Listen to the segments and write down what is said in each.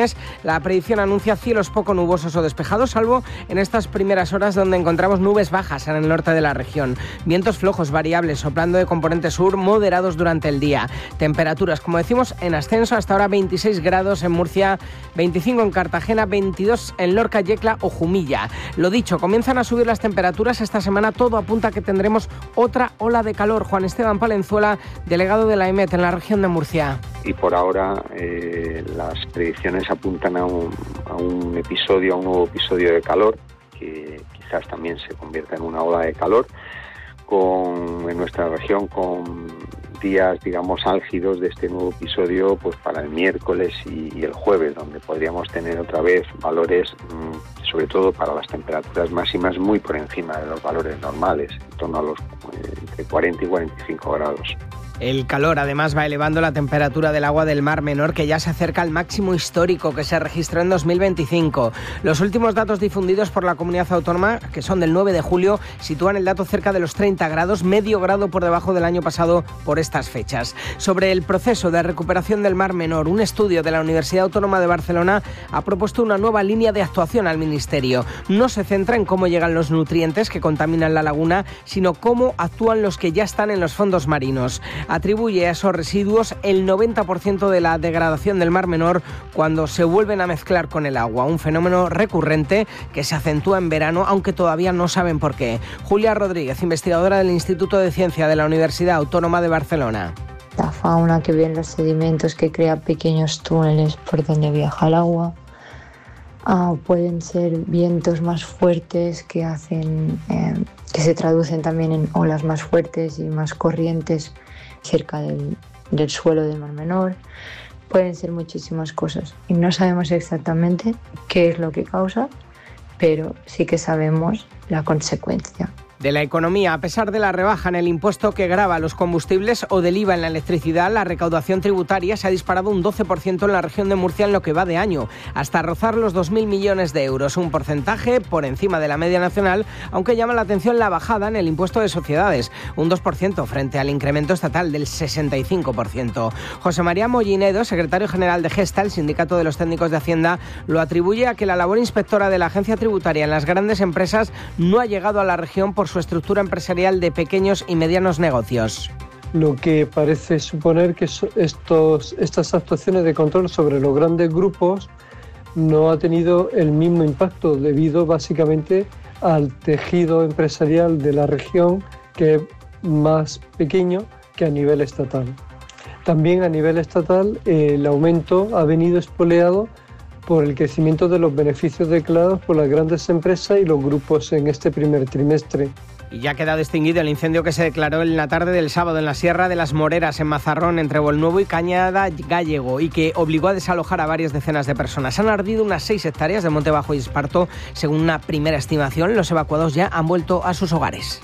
viernes la predicción anuncia cielos poco nubosos o despejados, salvo en estas primeras horas donde encontramos nubes bajas en el norte de la región. Vientos flojos variables soplando de componente sur, moderados durante el día. Temperaturas, como decimos, en ascenso, hasta ahora 26 grados en Murcia, 25 en Cartagena, 22 en Lorca, Yecla o Jumilla. Lo dicho, comienzan a subir las temperaturas esta semana, todo apunta a que tendremos otra ola de calor. Juan Esteban Palenzuela, delegado de la EMET en la región de Murcia. Y por ahora las predicciones apuntan a un nuevo episodio de calor, que quizás también se convierta en una ola de calor, en nuestra región con días, digamos, álgidos de este nuevo episodio pues para el miércoles y el jueves, donde podríamos tener otra vez valores, sobre todo para las temperaturas máximas, muy por encima de los valores normales, en torno a los entre 40 y 45 grados. El calor además va elevando la temperatura del agua del Mar Menor, que ya se acerca al máximo histórico que se registró en 2025. Los últimos datos difundidos por la comunidad autónoma, que son del 9 de julio, sitúan el dato cerca de los 30 grados, medio grado por debajo del año pasado por estas fechas. Sobre el proceso de recuperación del Mar Menor, un estudio de la Universidad Autónoma de Barcelona ha propuesto una nueva línea de actuación al Ministerio. No se centra en cómo llegan los nutrientes que contaminan la laguna, sino cómo actúan los que ya están en los fondos marinos. Atribuye a esos residuos el 90% de la degradación del Mar Menor cuando se vuelven a mezclar con el agua, un fenómeno recurrente que se acentúa en verano, aunque todavía no saben por qué. Julia Rodríguez, investigadora del Instituto de Ciencia de la Universidad Autónoma de Barcelona. La fauna que vive en los sedimentos, que crea pequeños túneles por donde viaja el agua. Pueden ser vientos más fuertes que se traducen también en olas más fuertes y más corrientes cerca del suelo del Mar Menor. Pueden ser muchísimas cosas y no sabemos exactamente qué es lo que causa, pero sí que sabemos la consecuencia. De la economía, a pesar de la rebaja en el impuesto que grava los combustibles o del IVA en la electricidad, la recaudación tributaria se ha disparado un 12% en la región de Murcia en lo que va de año, hasta rozar los 2.000 millones de euros, un porcentaje por encima de la media nacional, aunque llama la atención la bajada en el impuesto de sociedades, un 2% frente al incremento estatal del 65%. José María Mollinedo, secretario general de Gesta, el sindicato de los técnicos de Hacienda, lo atribuye a que la labor inspectora de la agencia tributaria en las grandes empresas no ha llegado a la región por su estructura empresarial de pequeños y medianos negocios. Lo que parece suponer que estas actuaciones de control sobre los grandes grupos no ha tenido el mismo impacto debido básicamente al tejido empresarial de la región, que es más pequeño que a nivel estatal. También a nivel estatal el aumento ha venido espoleado por el crecimiento de los beneficios declarados por las grandes empresas y los grupos en este primer trimestre. Y ya queda extinguido el incendio que se declaró en la tarde del sábado en la Sierra de las Moreras, en Mazarrón, entre Bolnuevo y Cañada Gallego, y que obligó a desalojar a varias decenas de personas. Han ardido unas 6 hectáreas de monte bajo y esparto. Según una primera estimación, los evacuados ya han vuelto a sus hogares.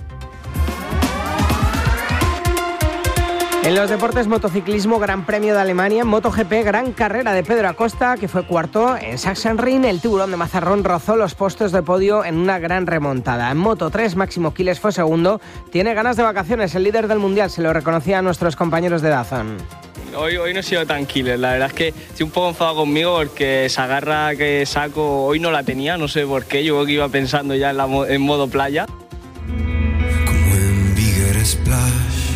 En los deportes, motociclismo, Gran Premio de Alemania, MotoGP, gran carrera de Pedro Acosta, que fue cuarto en Sachsenring. El tiburón de Mazarrón rozó los puestos de podio en una gran remontada. En Moto3, Máximo Quiles fue segundo. Tiene ganas de vacaciones, el líder del Mundial, se lo reconocía a nuestros compañeros de DAZN. Hoy no he sido tan killer, la verdad es que estoy un poco enfadado conmigo porque esa garra que saco hoy no la tenía, no sé por qué, yo creo que iba pensando ya en modo playa. Como en Bigger Splash.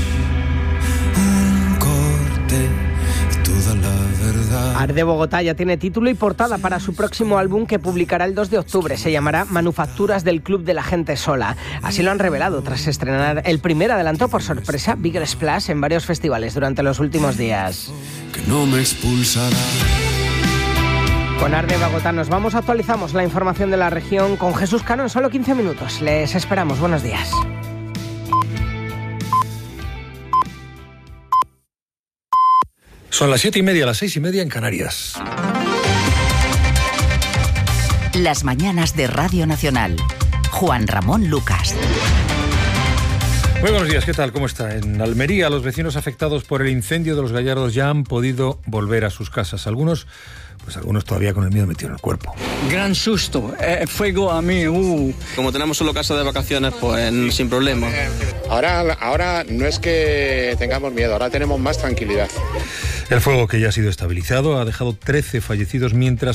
Arde Bogotá ya tiene título y portada para su próximo álbum, que publicará el 2 de octubre. Se llamará Manufacturas del Club de la Gente Sola. Así lo han revelado tras estrenar el primer adelanto por sorpresa, Bigger Splash, en varios festivales durante los últimos días. Que no me expulsará. Con Arde Bogotá nos vamos, actualizamos la información de la región con Jesús Cano en solo 15 minutos. Les esperamos, buenos días. Son las 7:30, las 6:30 en Canarias. Las mañanas de Radio Nacional. Juan Ramón Lucas. Muy buenos días, ¿qué tal? ¿Cómo está? En Almería, los vecinos afectados por el incendio de los Gallardos ya han podido volver a sus casas. Algunos todavía con el miedo metido en el cuerpo. Gran susto, fuego a mí. Como tenemos solo casa de vacaciones, pues sin problema. Ahora no es que tengamos miedo, ahora tenemos más tranquilidad. El fuego, que ya ha sido estabilizado, ha dejado 13 fallecidos, mientras